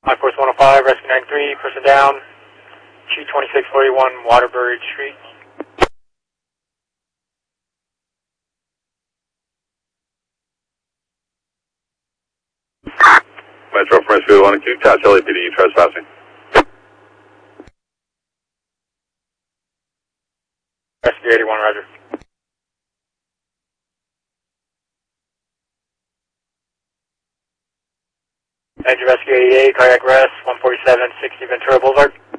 Force 105, Rescue 93, person down, G2641 Waterbury Street. Metro from Rescue 1 Q, Touch LAPD, trespassing. Rescue 81, roger. Engine Rescue 88, cardiac arrest, 147, 60 Ventura Boulevard.